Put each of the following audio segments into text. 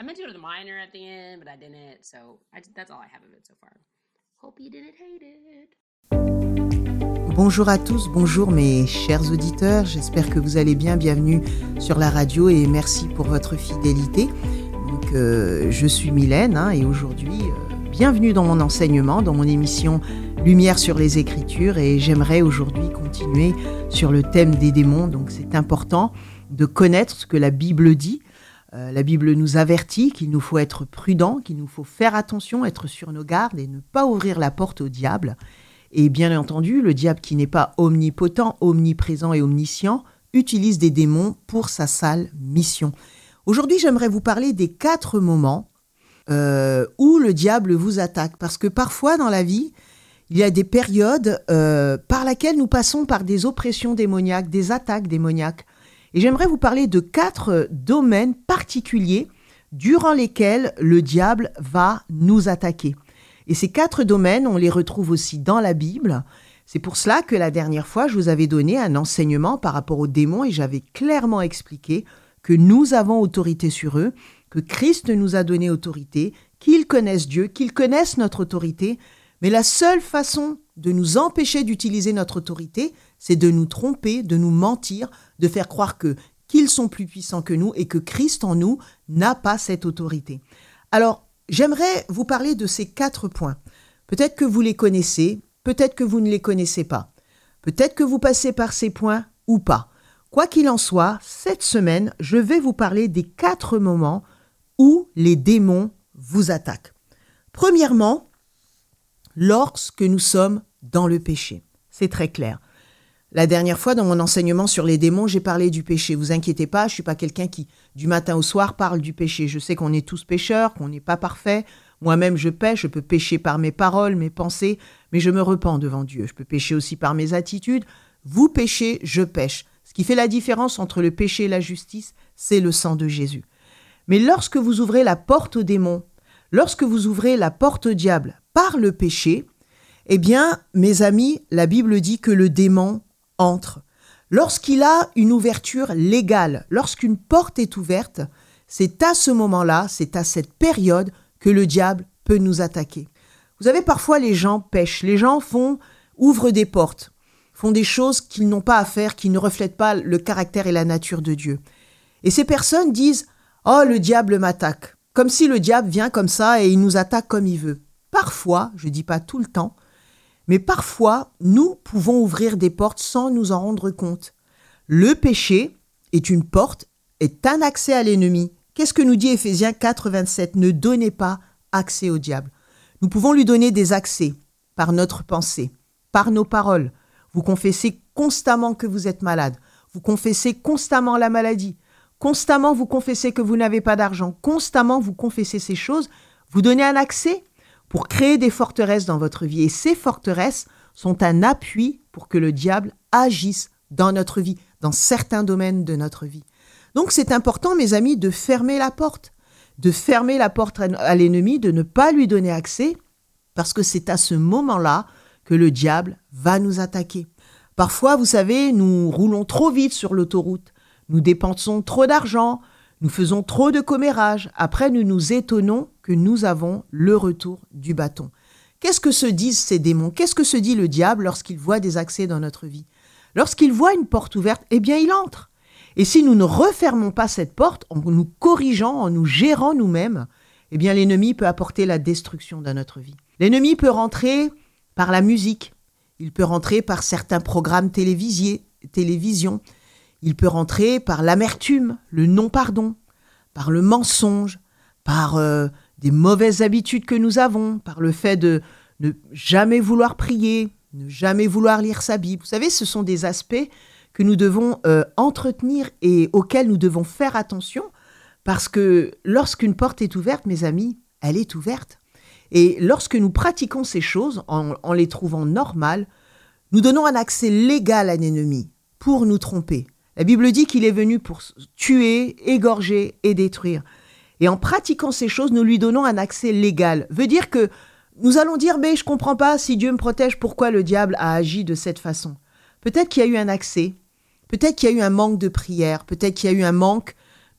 meant to go to the minor at the end, but I didn't. So that's all I have of it so far. Hope you didn't hate it. Bonjour à tous, bonjour mes chers auditeurs, j'espère que vous allez bien, bienvenue sur la radio et merci pour votre fidélité. Donc, je suis Mylène et aujourd'hui, bienvenue dans mon enseignement, dans mon émission Lumière sur les Écritures et j'aimerais aujourd'hui continuer sur le thème des démons. Donc c'est important de connaître ce que la Bible dit. La Bible nous avertit qu'il nous faut être prudent, qu'il nous faut faire attention, être sur nos gardes et ne pas ouvrir la porte au diable. Et bien entendu, le diable qui n'est pas omnipotent, omniprésent et omniscient, utilise des démons pour sa sale mission. Aujourd'hui, j'aimerais vous parler des 4 moments où le diable vous attaque. Parce que parfois dans la vie, il y a des périodes par lesquelles nous passons par des oppressions démoniaques, des attaques démoniaques. Et j'aimerais vous parler de 4 domaines particuliers durant lesquels le diable va nous attaquer. Et ces 4 domaines, on les retrouve aussi dans la Bible. C'est pour cela que la dernière fois, je vous avais donné un enseignement par rapport aux démons et j'avais clairement expliqué que nous avons autorité sur eux, que Christ nous a donné autorité, qu'ils connaissent Dieu, qu'ils connaissent notre autorité. Mais la seule façon de nous empêcher d'utiliser notre autorité, c'est de nous tromper, de nous mentir, de faire croire qu'ils sont plus puissants que nous et que Christ en nous n'a pas cette autorité. Alors, j'aimerais vous parler de ces 4 points. Peut-être que vous les connaissez, peut-être que vous ne les connaissez pas. Peut-être que vous passez par ces points ou pas. Quoi qu'il en soit, cette semaine, je vais vous parler des 4 moments où les démons vous attaquent. Premièrement, lorsque nous sommes dans le péché. C'est très clair. La dernière fois, dans mon enseignement sur les démons, j'ai parlé du péché. Vous inquiétez pas, je suis pas quelqu'un qui, du matin au soir, parle du péché. Je sais qu'on est tous pécheurs, qu'on n'est pas parfait. Moi-même, je pêche. Je peux pécher par mes paroles, mes pensées, mais je me repens devant Dieu. Je peux pécher aussi par mes attitudes. Vous péchez, je pêche. Ce qui fait la différence entre le péché et la justice, c'est le sang de Jésus. Mais lorsque vous ouvrez la porte aux démons, lorsque vous ouvrez la porte au diable par le péché, eh bien, mes amis, la Bible dit que le démon entre. Lorsqu'il a une ouverture légale, lorsqu'une porte est ouverte, c'est à ce moment-là, c'est à cette période que le diable peut nous attaquer. Vous savez, parfois les gens pêchent, les gens ouvrent des portes, font des choses qu'ils n'ont pas à faire, qui ne reflètent pas le caractère et la nature de Dieu. Et ces personnes disent « Oh, le diable m'attaque », comme si le diable vient comme ça et il nous attaque comme il veut. Parfois, je ne dis pas tout le temps, mais parfois, nous pouvons ouvrir des portes sans nous en rendre compte. Le péché est une porte, est un accès à l'ennemi. Qu'est-ce que nous dit Éphésiens 4, 27 ? Ne donnez pas accès au diable. Nous pouvons lui donner des accès par notre pensée, par nos paroles. Vous confessez constamment que vous êtes malade. Vous confessez constamment la maladie. Constamment, vous confessez que vous n'avez pas d'argent. Constamment, vous confessez ces choses. Vous donnez un accès pour créer des forteresses dans votre vie. Et ces forteresses sont un appui pour que le diable agisse dans notre vie, dans certains domaines de notre vie. Donc c'est important, mes amis, de fermer la porte à l'ennemi, de ne pas lui donner accès, parce que c'est à ce moment-là que le diable va nous attaquer. Parfois, vous savez, nous roulons trop vite sur l'autoroute, nous dépensons trop d'argent, nous faisons trop de commérages. Après, nous nous étonnons que nous avons le retour du bâton. Qu'est-ce que se disent ces démons ? Qu'est-ce que se dit le diable lorsqu'il voit des accès dans notre vie ? Lorsqu'il voit une porte ouverte, eh bien, il entre. Et si nous ne refermons pas cette porte, en nous corrigeant, en nous gérant nous-mêmes, eh bien, l'ennemi peut apporter la destruction dans notre vie. L'ennemi peut rentrer par la musique. Il peut rentrer par certains programmes télévision. Il peut rentrer par l'amertume, le non-pardon, par le mensonge, par des mauvaises habitudes que nous avons, par le fait de ne jamais vouloir prier, ne jamais vouloir lire sa Bible. Vous savez, ce sont des aspects que nous devons entretenir et auxquels nous devons faire attention parce que lorsqu'une porte est ouverte, mes amis, elle est ouverte. Et lorsque nous pratiquons ces choses en les trouvant normales, nous donnons un accès légal à l'ennemi pour nous tromper. La Bible dit qu'il est venu pour tuer, égorger et détruire. Et en pratiquant ces choses, nous lui donnons un accès légal. Veut dire que nous allons dire, mais je ne comprends pas, si Dieu me protège, pourquoi le diable a agi de cette façon ? Peut-être qu'il y a eu un accès, peut-être qu'il y a eu un manque de prière, peut-être qu'il y a eu un manque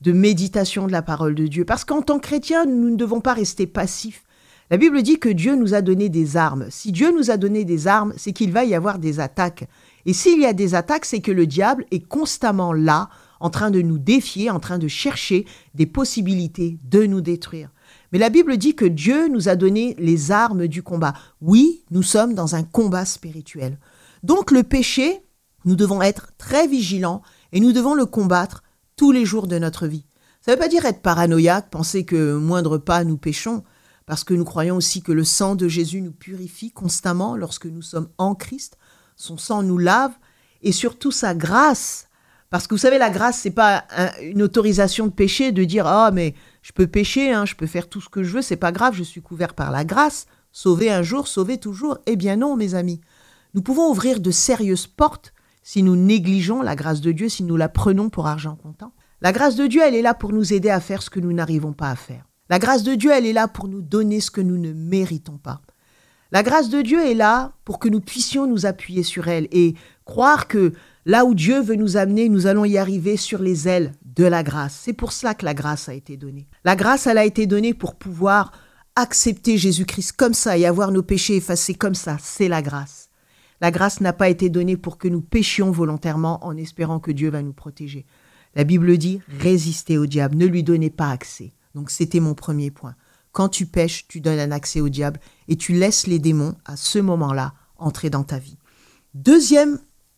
de méditation de la parole de Dieu. Parce qu'en tant que chrétiens, nous ne devons pas rester passifs. La Bible dit que Dieu nous a donné des armes. Si Dieu nous a donné des armes, c'est qu'il va y avoir des attaques. Et s'il y a des attaques, c'est que le diable est constamment là, en train de nous défier, en train de chercher des possibilités de nous détruire. Mais la Bible dit que Dieu nous a donné les armes du combat. Oui, nous sommes dans un combat spirituel. Donc le péché, nous devons être très vigilants et nous devons le combattre tous les jours de notre vie. Ça ne veut pas dire être paranoïaque, penser que moindre pas nous péchons, parce que nous croyons aussi que le sang de Jésus nous purifie constamment lorsque nous sommes en Christ. Son sang nous lave et surtout sa grâce. Parce que vous savez, la grâce, c'est pas une autorisation de pécher, de dire « Ah, mais je peux pécher, je peux faire tout ce que je veux, c'est pas grave, je suis couvert par la grâce. Sauver un jour, sauver toujours. » Eh bien non, mes amis. Nous pouvons ouvrir de sérieuses portes si nous négligeons la grâce de Dieu, si nous la prenons pour argent comptant. La grâce de Dieu, elle est là pour nous aider à faire ce que nous n'arrivons pas à faire. La grâce de Dieu, elle est là pour nous donner ce que nous ne méritons pas. La grâce de Dieu est là pour que nous puissions nous appuyer sur elle et croire que là où Dieu veut nous amener, nous allons y arriver sur les ailes de la grâce. C'est pour cela que la grâce a été donnée. La grâce, elle a été donnée pour pouvoir accepter Jésus-Christ comme ça et avoir nos péchés effacés comme ça. C'est la grâce. La grâce n'a pas été donnée pour que nous péchions volontairement en espérant que Dieu va nous protéger. La Bible dit « Résistez au diable, ne lui donnez pas accès ». Donc c'était mon premier point. Quand tu pèches, tu donnes un accès au diable et tu laisses les démons, à ce moment-là, entrer dans ta vie. Deuxième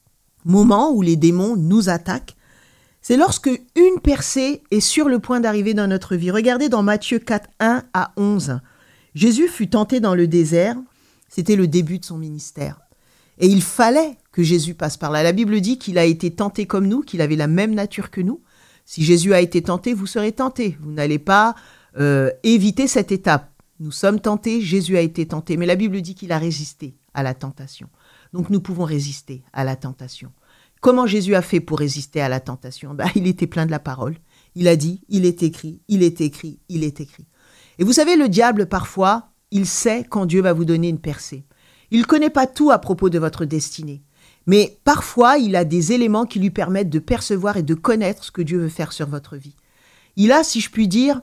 moment où les démons nous attaquent, c'est lorsque une percée est sur le point d'arriver dans notre vie. Regardez dans Matthieu 4, 1 à 11. Jésus fut tenté dans le désert, c'était le début de son ministère. Et il fallait que Jésus passe par là. La Bible dit qu'il a été tenté comme nous, qu'il avait la même nature que nous. Si Jésus a été tenté, vous serez tentés. Vous n'allez pas éviter cette étape. Nous sommes tentés, Jésus a été tenté. Mais la Bible dit qu'il a résisté à la tentation. Donc nous pouvons résister à la tentation. Comment Jésus a fait pour résister à la tentation ? Il était plein de la parole. Il a dit, il est écrit, il est écrit, il est écrit. Et vous savez, le diable, parfois, il sait quand Dieu va vous donner une percée. Il ne connaît pas tout à propos de votre destinée. Mais parfois, il a des éléments qui lui permettent de percevoir et de connaître ce que Dieu veut faire sur votre vie. Il a, si je puis dire,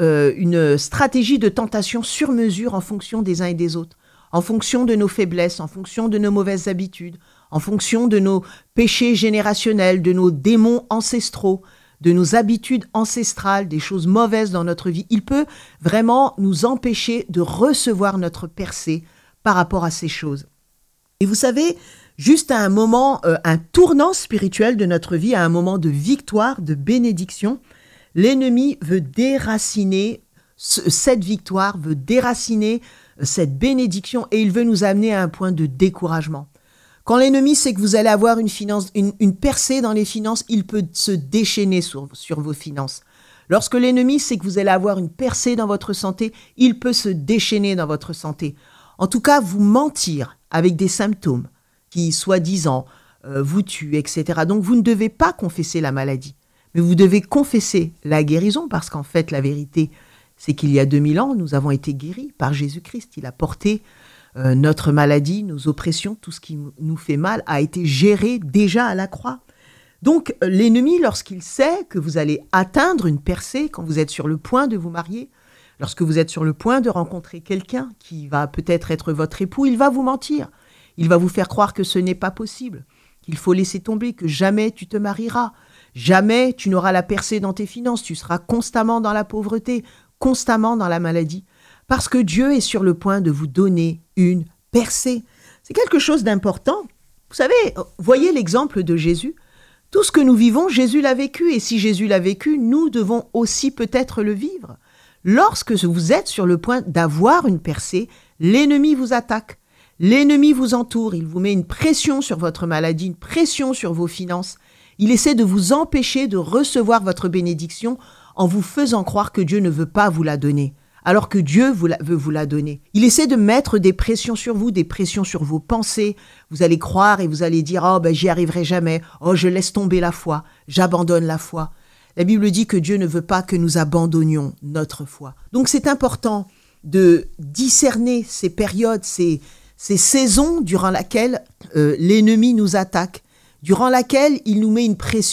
une stratégie de tentation sur mesure en fonction des uns et des autres, en fonction de nos faiblesses, en fonction de nos mauvaises habitudes, en fonction de nos péchés générationnels, de nos démons ancestraux, de nos habitudes ancestrales, des choses mauvaises dans notre vie. Il peut vraiment nous empêcher de recevoir notre percée par rapport à ces choses. Et vous savez, juste à un moment, un tournant spirituel de notre vie, à un moment de victoire, de bénédiction, l'ennemi veut déraciner cette victoire, veut déraciner cette bénédiction et il veut nous amener à un point de découragement. Quand l'ennemi sait que vous allez avoir une percée dans les finances, il peut se déchaîner sur vos finances. Lorsque l'ennemi sait que vous allez avoir une percée dans votre santé, il peut se déchaîner dans votre santé. En tout cas, vous mentir avec des symptômes qui, soi-disant, vous tuent, etc. Donc, vous ne devez pas confesser la maladie, mais vous devez confesser la guérison, parce qu'en fait, la vérité, c'est qu'il y a 2000 ans, nous avons été guéris par Jésus-Christ. Il a porté notre maladie, nos oppressions, tout ce qui nous fait mal a été géré déjà à la croix. Donc, l'ennemi, lorsqu'il sait que vous allez atteindre une percée, quand vous êtes sur le point de vous marier, lorsque vous êtes sur le point de rencontrer quelqu'un qui va peut-être être votre époux, il va vous mentir. Il va vous faire croire que ce n'est pas possible, qu'il faut laisser tomber, que jamais tu te marieras, jamais tu n'auras la percée dans tes finances, tu seras constamment dans la pauvreté, constamment dans la maladie, parce que Dieu est sur le point de vous donner une percée. C'est quelque chose d'important. Vous savez, voyez l'exemple de Jésus. Tout ce que nous vivons, Jésus l'a vécu, et si Jésus l'a vécu, nous devons aussi peut-être le vivre. Lorsque vous êtes sur le point d'avoir une percée, l'ennemi vous attaque. L'ennemi vous entoure, il vous met une pression sur votre maladie, une pression sur vos finances. Il essaie de vous empêcher de recevoir votre bénédiction en vous faisant croire que Dieu ne veut pas vous la donner, alors que Dieu veut vous la donner. Il essaie de mettre des pressions sur vous, des pressions sur vos pensées. Vous allez croire et vous allez dire « Oh, j'y arriverai jamais. Oh, je laisse tomber la foi. J'abandonne la foi. » La Bible dit que Dieu ne veut pas que nous abandonnions notre foi. Donc c'est important de discerner ces périodes, ces saisons durant lesquelles l'ennemi nous attaque, durant laquelle il nous met une pression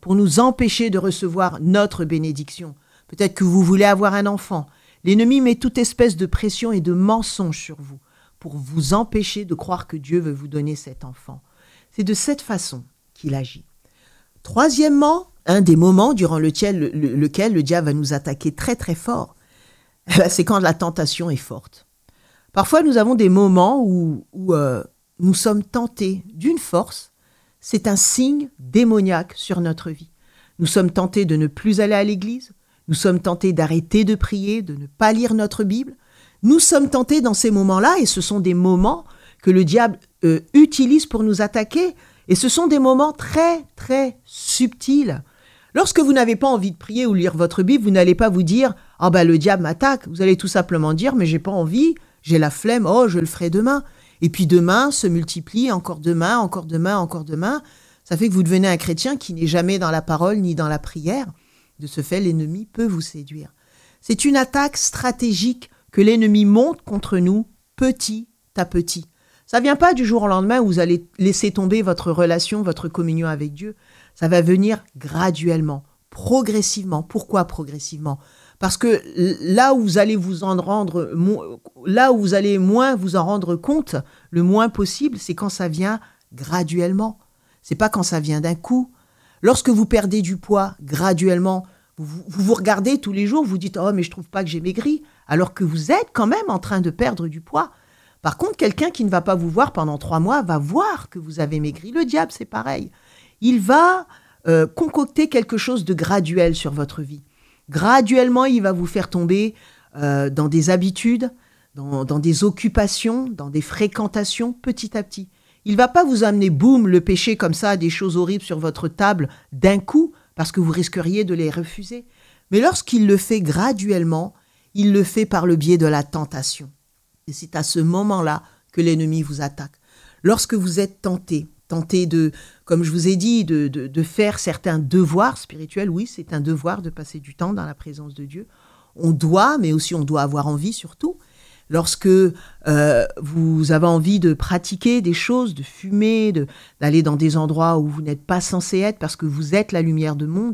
pour nous empêcher de recevoir notre bénédiction. Peut-être que vous voulez avoir un enfant. L'ennemi met toute espèce de pression et de mensonge sur vous pour vous empêcher de croire que Dieu veut vous donner cet enfant. C'est de cette façon qu'il agit. Troisièmement, un des moments durant lequel le diable va nous attaquer très très fort, c'est quand la tentation est forte. Parfois, nous avons des moments où nous sommes tentés d'une force. C'est un signe démoniaque sur notre vie. Nous sommes tentés de ne plus aller à l'église. Nous sommes tentés d'arrêter de prier, de ne pas lire notre Bible. Nous sommes tentés dans ces moments-là, et ce sont des moments que le diable utilise pour nous attaquer. Et ce sont des moments très, très subtils. Lorsque vous n'avez pas envie de prier ou lire votre Bible, vous n'allez pas vous dire « Ah ben le diable m'attaque ». Vous allez tout simplement dire « Mais j'ai pas envie, j'ai la flemme, oh je le ferai demain ». Et puis demain se multiplie, encore demain, encore demain, encore demain. Ça fait que vous devenez un chrétien qui n'est jamais dans la parole ni dans la prière. De ce fait, l'ennemi peut vous séduire. C'est une attaque stratégique que l'ennemi monte contre nous petit à petit. Ça ne vient pas du jour au lendemain où vous allez laisser tomber votre relation, votre communion avec Dieu. Ça va venir graduellement, progressivement. Pourquoi progressivement ? Parce que là où vous allez moins vous en rendre compte, le moins possible, c'est quand ça vient graduellement. C'est pas quand ça vient d'un coup. Lorsque vous perdez du poids graduellement, vous regardez tous les jours, vous dites « Oh, mais je trouve pas que j'ai maigri », alors que vous êtes quand même en train de perdre du poids. Par contre, quelqu'un qui ne va pas vous voir pendant 3 mois va voir que vous avez maigri. Le diable, c'est pareil. Il va concocter quelque chose de graduel sur votre vie. Graduellement, il va vous faire tomber dans des habitudes, dans des occupations, dans des fréquentations, petit à petit. Il ne va pas vous amener, boum, le péché comme ça, des choses horribles sur votre table d'un coup, parce que vous risqueriez de les refuser. Mais lorsqu'il le fait graduellement, il le fait par le biais de la tentation. Et c'est à ce moment-là que l'ennemi vous attaque. Lorsque vous êtes tenté de, comme je vous ai dit, de faire certains devoirs spirituels, oui, c'est un devoir de passer du temps dans la présence de Dieu. On doit, mais aussi on doit avoir envie surtout. Lorsque vous avez envie de pratiquer des choses, de fumer, d'aller dans des endroits où vous n'êtes pas censé être parce que vous êtes la lumière du monde,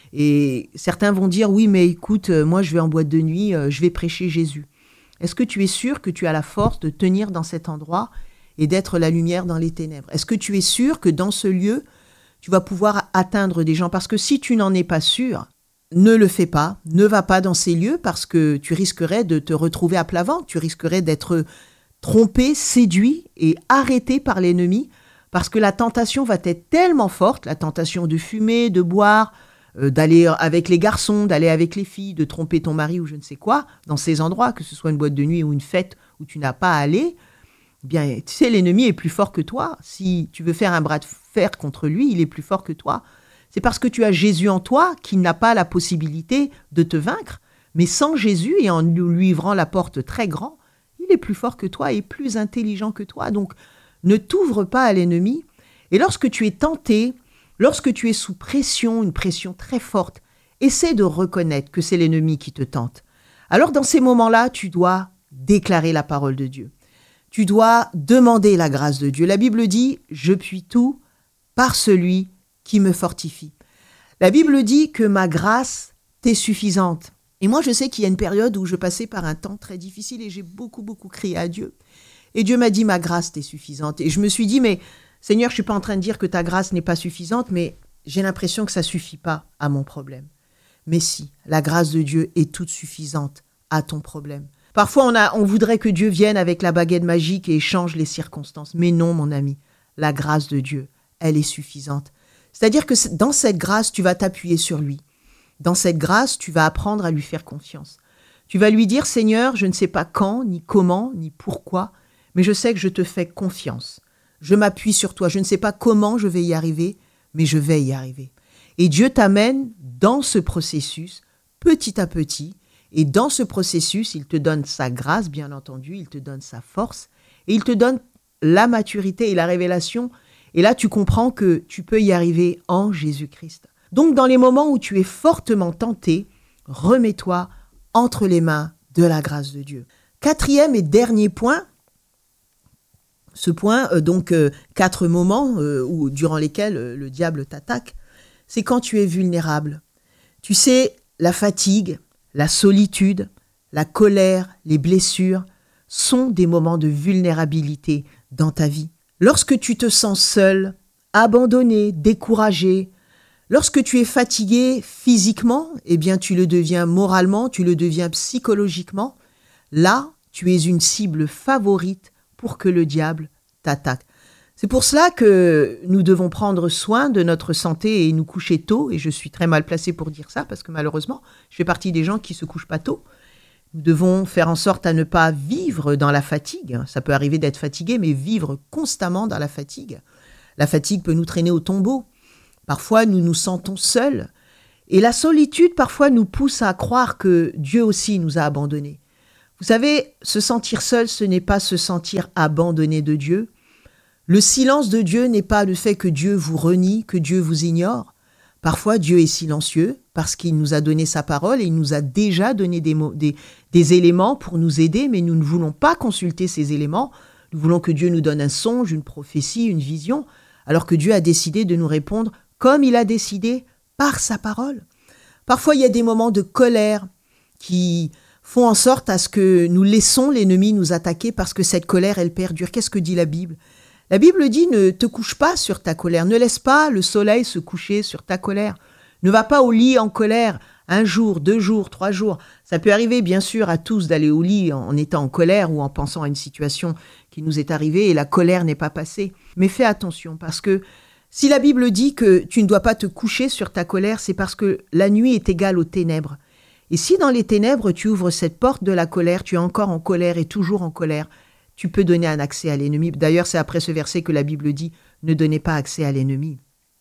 et certains vont dire, oui, mais écoute, moi je vais en boîte de nuit, je vais prêcher Jésus. Est-ce que tu es sûr que tu as la force de tenir dans cet endroit et d'être la lumière dans les ténèbres? Est-ce que tu es sûr que dans ce lieu, tu vas pouvoir atteindre des gens? Parce que si tu n'en es pas sûr, ne le fais pas, ne va pas dans ces lieux parce que tu risquerais de te retrouver à plat ventre, tu risquerais d'être trompé, séduit et arrêté par l'ennemi parce que la tentation va être tellement forte, la tentation de fumer, de boire, d'aller avec les garçons, d'aller avec les filles, de tromper ton mari ou je ne sais quoi, dans ces endroits, que ce soit une boîte de nuit ou une fête où tu n'as pas à aller, bien, tu sais, l'ennemi est plus fort que toi. Si tu veux faire un bras de fer contre lui, il est plus fort que toi. C'est parce que tu as Jésus en toi qu'il n'a pas la possibilité de te vaincre. Mais sans Jésus et en lui ouvrant la porte très grand, il est plus fort que toi et plus intelligent que toi. Donc, ne t'ouvre pas à l'ennemi. Et lorsque tu es tenté, lorsque tu es sous pression, une pression très forte, essaie de reconnaître que c'est l'ennemi qui te tente. Alors, dans ces moments-là, tu dois déclarer la parole de Dieu. Tu dois demander la grâce de Dieu. La Bible dit « Je puis tout par celui qui me fortifie ». La Bible dit que ma grâce t'est suffisante. Et moi, je sais qu'il y a une période où je passais par un temps très difficile et j'ai beaucoup crié à Dieu. Et Dieu m'a dit « Ma grâce t'est suffisante ». Et je me suis dit « Mais Seigneur, je ne suis pas en train de dire que ta grâce n'est pas suffisante, mais j'ai l'impression que ça ne suffit pas à mon problème. » Mais si, la grâce de Dieu est toute suffisante à ton problème. Parfois, on voudrait que Dieu vienne avec la baguette magique et change les circonstances. Mais non, mon ami, la grâce de Dieu, elle est suffisante. C'est-à-dire que dans cette grâce, tu vas t'appuyer sur lui. Dans cette grâce, tu vas apprendre à lui faire confiance. Tu vas lui dire, Seigneur, je ne sais pas quand, ni comment, ni pourquoi, mais je sais que je te fais confiance. Je m'appuie sur toi. Je ne sais pas comment je vais y arriver, mais je vais y arriver. Et Dieu t'amène dans ce processus, petit à petit. Et dans ce processus, il te donne sa grâce, bien entendu, il te donne sa force, et il te donne la maturité et la révélation. Et là, tu comprends que tu peux y arriver en Jésus-Christ. Donc, dans les moments où tu es fortement tenté, remets-toi entre les mains de la grâce de Dieu. 4e et dernier point, ce point, 4 moments durant lesquels le diable t'attaque, c'est quand tu es vulnérable. Tu sais, la fatigue, la solitude, la colère, les blessures sont des moments de vulnérabilité dans ta vie. Lorsque tu te sens seul, abandonné, découragé, lorsque tu es fatigué physiquement, eh bien tu le deviens moralement, tu le deviens psychologiquement. Là, tu es une cible favorite pour que le diable t'attaque. C'est pour cela que nous devons prendre soin de notre santé et nous coucher tôt. Et je suis très mal placée pour dire ça parce que malheureusement, je fais partie des gens qui ne se couchent pas tôt. Nous devons faire en sorte à ne pas vivre dans la fatigue. Ça peut arriver d'être fatigué, mais vivre constamment dans la fatigue. La fatigue peut nous traîner au tombeau. Parfois, nous nous sentons seuls. Et la solitude, parfois, nous pousse à croire que Dieu aussi nous a abandonnés. Vous savez, se sentir seul, ce n'est pas se sentir abandonné de Dieu. Le silence de Dieu n'est pas le fait que Dieu vous renie, que Dieu vous ignore. Parfois, Dieu est silencieux parce qu'il nous a donné sa parole et il nous a déjà donné des éléments pour nous aider, mais nous ne voulons pas consulter ces éléments. Nous voulons que Dieu nous donne un songe, une prophétie, une vision, alors que Dieu a décidé de nous répondre comme il a décidé par sa parole. Parfois, il y a des moments de colère qui font en sorte à ce que nous laissons l'ennemi nous attaquer parce que cette colère, elle perdure. Qu'est-ce que dit la Bible ? La Bible dit ne te couche pas sur ta colère, ne laisse pas le soleil se coucher sur ta colère. Ne va pas au lit en colère 1 jour, 2 jours, 3 jours. Ça peut arriver bien sûr à tous d'aller au lit en étant en colère ou en pensant à une situation qui nous est arrivée et la colère n'est pas passée. Mais fais attention parce que si la Bible dit que tu ne dois pas te coucher sur ta colère, c'est parce que la nuit est égale aux ténèbres. Et si dans les ténèbres tu ouvres cette porte de la colère, tu es encore en colère et toujours en colère, tu peux donner un accès à l'ennemi. D'ailleurs, c'est après ce verset que la Bible dit « Ne donnez pas accès à l'ennemi ».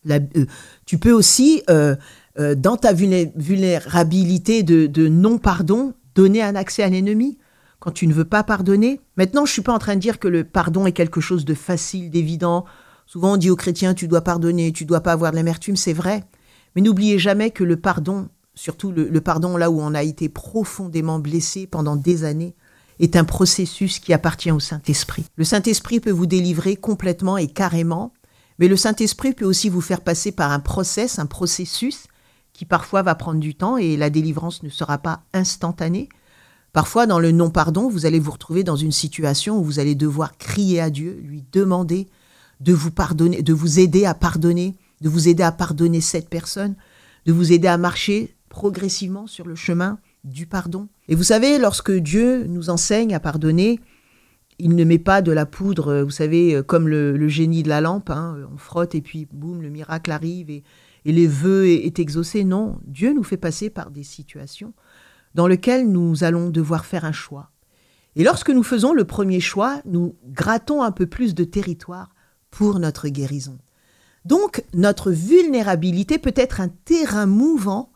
Tu peux aussi, dans ta vulnérabilité de non-pardon, donner un accès à l'ennemi. Quand tu ne veux pas pardonner. Maintenant, je ne suis pas en train de dire que le pardon est quelque chose de facile, d'évident. Souvent, on dit aux chrétiens « Tu dois pardonner, tu ne dois pas avoir de l'amertume ». C'est vrai. Mais n'oubliez jamais que le pardon, surtout le pardon là où on a été profondément blessé pendant des années, est un processus qui appartient au Saint-Esprit. Le Saint-Esprit peut vous délivrer complètement et carrément, mais le Saint-Esprit peut aussi vous faire passer par un processus qui parfois va prendre du temps et la délivrance ne sera pas instantanée. Parfois, dans le non-pardon, vous allez vous retrouver dans une situation où vous allez devoir crier à Dieu, lui demander de vous pardonner, de vous aider à pardonner, de vous aider à pardonner cette personne, de vous aider à marcher progressivement sur le chemin du pardon. Et vous savez, lorsque Dieu nous enseigne à pardonner, il ne met pas de la poudre, vous savez, comme le génie de la lampe, on frotte et puis boum, le miracle arrive et les vœux est exaucé. Non, Dieu nous fait passer par des situations dans lesquelles nous allons devoir faire un choix. Et lorsque nous faisons le premier choix, nous grattons un peu plus de territoire pour notre guérison. Donc, notre vulnérabilité peut être un terrain mouvant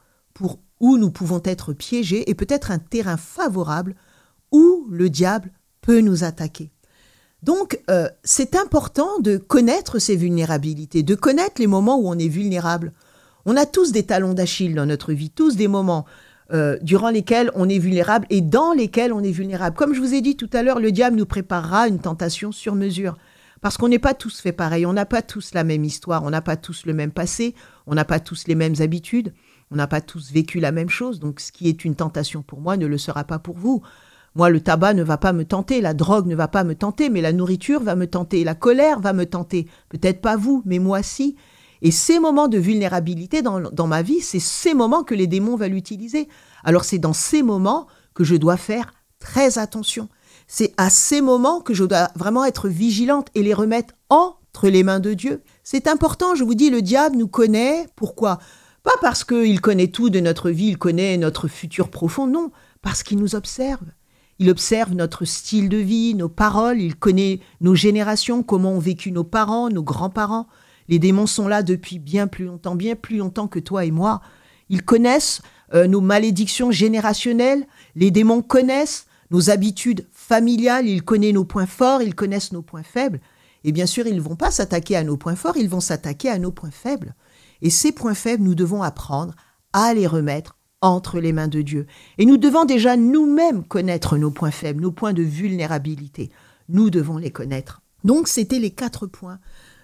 où nous pouvons être piégés et peut-être un terrain favorable où le diable peut nous attaquer. Donc, c'est important de connaître ces vulnérabilités, de connaître les moments où on est vulnérable. On a tous des talons d'Achille dans notre vie, tous des moments durant lesquels on est vulnérable et dans lesquels on est vulnérable. Comme je vous ai dit tout à l'heure, le diable nous préparera une tentation sur mesure. Parce qu'on n'est pas tous fait pareil, on n'a pas tous la même histoire, on n'a pas tous le même passé, on n'a pas tous les mêmes habitudes. On n'a pas tous vécu la même chose, donc ce qui est une tentation pour moi ne le sera pas pour vous. Moi, le tabac ne va pas me tenter, la drogue ne va pas me tenter, mais la nourriture va me tenter, la colère va me tenter. Peut-être pas vous, mais moi si. Et ces moments de vulnérabilité dans ma vie, c'est ces moments que les démons veulent utiliser. Alors c'est dans ces moments que je dois faire très attention. C'est à ces moments que je dois vraiment être vigilante et les remettre entre les mains de Dieu. C'est important, je vous dis, le diable nous connaît. Pourquoi ? Pas parce qu'il connaît tout de notre vie, il connaît notre futur profond, non, parce qu'il nous observe. Il observe notre style de vie, nos paroles, il connaît nos générations, comment ont vécu nos parents, nos grands-parents. Les démons sont là depuis bien plus longtemps que toi et moi. Ils connaissent nos malédictions générationnelles, les démons connaissent nos habitudes familiales, ils connaissent nos points forts, ils connaissent nos points faibles. Et bien sûr, ils ne vont pas s'attaquer à nos points forts, ils vont s'attaquer à nos points faibles. Et ces points faibles, nous devons apprendre à les remettre entre les mains de Dieu. Et nous devons déjà nous-mêmes connaître nos points faibles, nos points de vulnérabilité. Nous devons les connaître. Donc, c'était les 4 points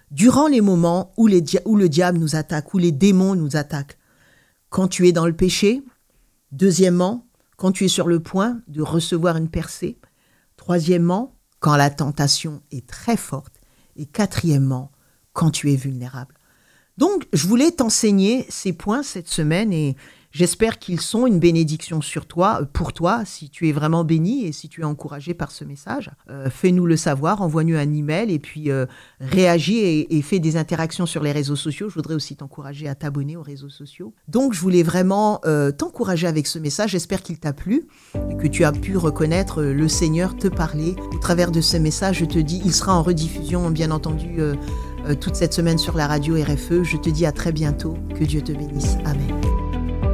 durant les moments où le diable nous attaque, où les démons nous attaquent. Quand tu es dans le péché. Deuxièmement, quand tu es sur le point de recevoir une percée. Troisièmement, quand la tentation est très forte. Et quatrièmement, quand tu es vulnérable. Donc, je voulais t'enseigner ces points cette semaine et j'espère qu'ils sont une bénédiction pour toi, si tu es vraiment béni et si tu es encouragé par ce message. Fais-nous le savoir, envoie-nous un email et puis réagis et fais des interactions sur les réseaux sociaux. Je voudrais aussi t'encourager à t'abonner aux réseaux sociaux. Donc, je voulais vraiment t'encourager avec ce message. J'espère qu'il t'a plu et que tu as pu reconnaître le Seigneur te parler. Au travers de ce message, je te dis, il sera en rediffusion, bien entendu, toute cette semaine sur la radio RFE. Je te dis à très bientôt. Que Dieu te bénisse. Amen.